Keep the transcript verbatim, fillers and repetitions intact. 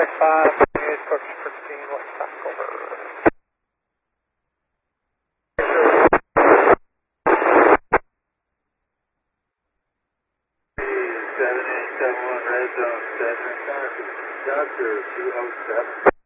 six five, Coach Christine, what's back over? seven eight seven one red zone, seven, Doctor two oh seven.